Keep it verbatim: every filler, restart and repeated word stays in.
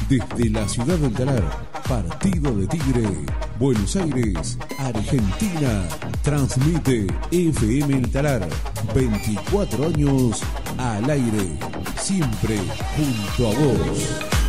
Desde la ciudad del Talar, partido de Tigre, Buenos Aires, Argentina. Transmite F M El Talar, veinticuatro años al aire, siempre junto a vos.